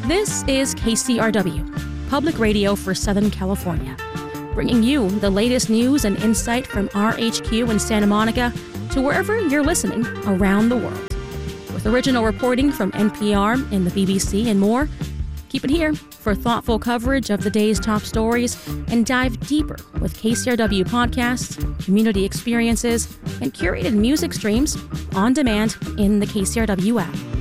This is KCRW, Public Radio for Southern California, bringing you the latest news and insight from RHQ in Santa Monica to wherever you're listening around the world. With original reporting from NPR and the BBC and more, keep it here for thoughtful coverage of the day's top stories and dive deeper with KCRW podcasts, community experiences, and curated music streams on demand in the KCRW app.